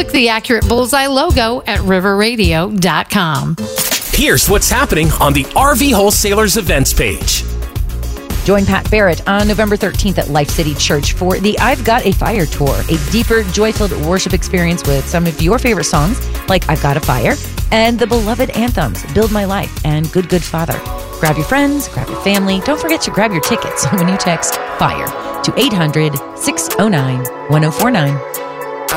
Click the Accurate Bullseye logo at riverradio.com. Here's what's happening on the RV Wholesalers events page. Join Pat Barrett on November 13th at Life City Church for the I've Got a Fire Tour, a deeper, joy-filled worship experience with some of your favorite songs like I've Got a Fire and the beloved anthems Build My Life and Good Good Father. Grab your friends, grab your family. Don't forget to grab your tickets when you text FIRE to 800-609-1049.